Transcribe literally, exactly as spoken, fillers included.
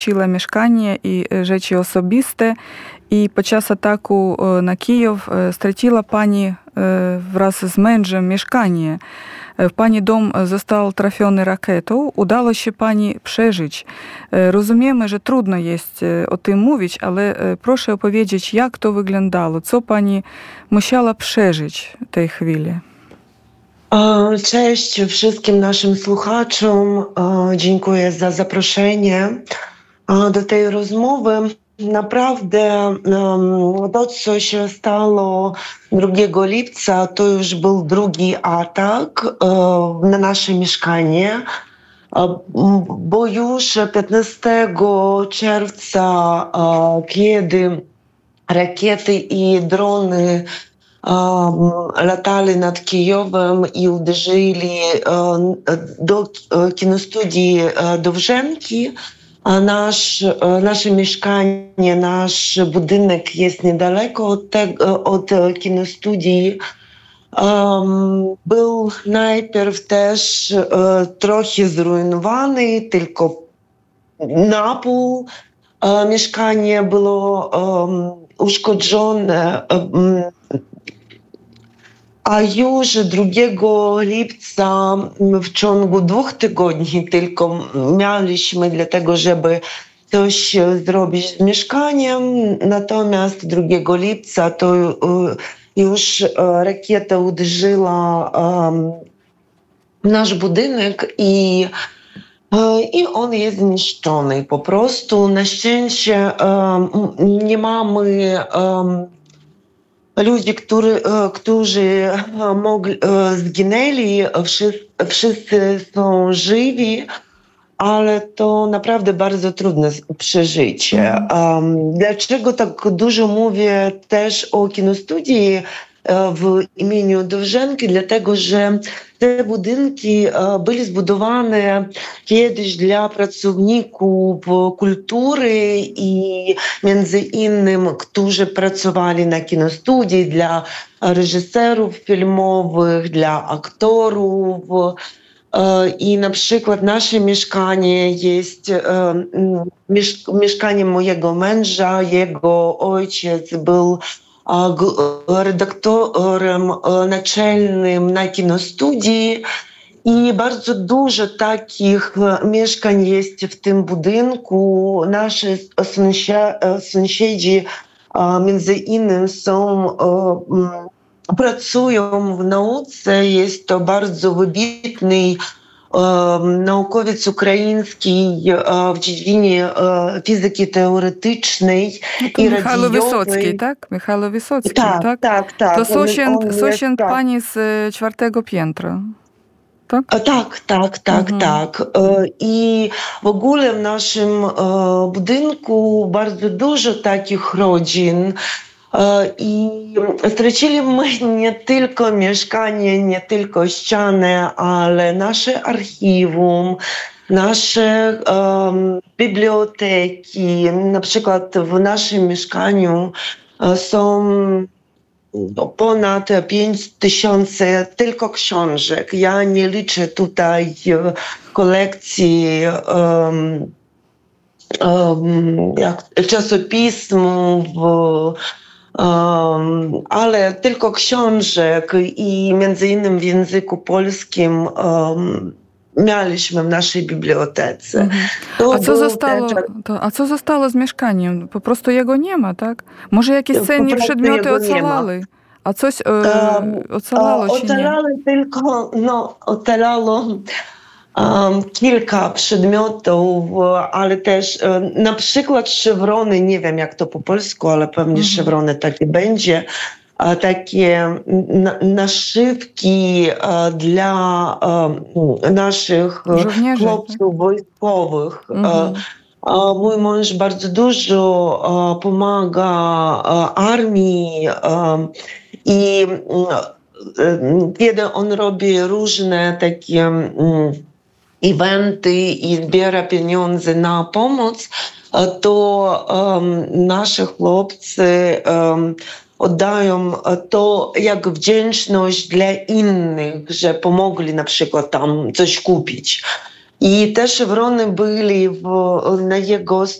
mieszkanie i rzeczy osobiste i podczas ataku na Kijów straciła pani wraz z mężem mieszkanie. Pani dom został trafiony rakietą. Udało się pani przeżyć. Rozumiemy, że trudno jest o tym mówić, ale proszę opowiedzieć, jak to wyglądało, co pani musiała przeżyć w tej chwili. Cześć wszystkim naszym słuchaczom. Dziękuję za zaproszenie do tej rozmowy. Naprawdę to, co się stało drugiego lipca, to już był drugi atak na nasze mieszkanie, bo już piętnastego czerwca, kiedy rakiety i drony latali nad Kijowem i uderzyli do kinostudii Dowżenki. Nasz, nasze mieszkanie, nasz budynek jest niedaleko od, tego, od kinostudii. Um, był najpierw też uh, trochę zrujnowany, tylko na pół uh, mieszkanie było um, uszkodzone. Um, A już drugiego lipca w ciągu dwóch tygodni tylko mieliśmy dlatego, żeby coś zrobić z mieszkaniem. Natomiast drugiego lipca to już rakieta uderzyła nasz budynek i i on jest zniszczony po prostu. Na szczęście nie mamy ludzi, którzy, którzy mogli, zginęli, wszyscy, wszyscy są żywi, ale to naprawdę bardzo trudne przeżycie. Um, dlaczego tak dużo mówię też o kinostudii w imieniu Dowżenki? Dlatego, że te budynki były zbudowane kiedyś dla pracowników kultury i między innymi, którzy pracowali na kinostudii, dla reżyserów filmowych, dla aktorów. I na przykład nasze mieszkanie jest mieszkaniem mojego męża. Jego ojciec był redaktorem naczelnym na kinostudii i bardzo dużo takich mieszkań jest w tym budynku. Nasi sąsiedzi między innymi są, pracują w nauce. Jest to bardzo wybitny naukowiec ukraiński w dziedzinie fizyki teoretycznej i Michał Wysocki, tak? Michał Wysocki, tak? Tak, tak. tak. To sąsiad, on, sąsiad tak. pani z czwartego piętra, tak? Tak, tak, tak, mhm. tak. I w ogóle w naszym budynku bardzo dużo takich rodzin. I straciliśmy nie tylko mieszkanie, nie tylko ścianę, ale nasze archiwum, nasze um, biblioteki. Na przykład w naszym mieszkaniu są ponad pięć tysięcy tylko książek. Ja nie liczę tutaj kolekcji um, um, jak czasopismów, Um, ale tylko książek i między innymi w języku polskim um, mieliśmy w naszej bibliotece. Mhm. A, co zostało, też... to, a co zostało z mieszkaniem? Po prostu jego nie ma, tak? Może jakieś cenne przedmioty ocalały? A coś e, um, ocalało czy nie? Ocalały tylko, no, ocalało Um, kilka przedmiotów, ale też um, na przykład szewrony, nie wiem jak to po polsku, ale pewnie mm-hmm. szewrony takie będzie, a, takie na, naszywki a, dla a, naszych żołnierzy, chłopców wojskowych. Mm-hmm. A, a mój mąż bardzo dużo a, pomaga a, armii a, i a, kiedy on robi różne takie mm, eventy i zbiera pieniądze na pomoc, to um, nasi chłopcy um, oddają to jak wdzięczność dla innych, że pomogli na przykład tam coś kupić. I te szewrony byli w, na jego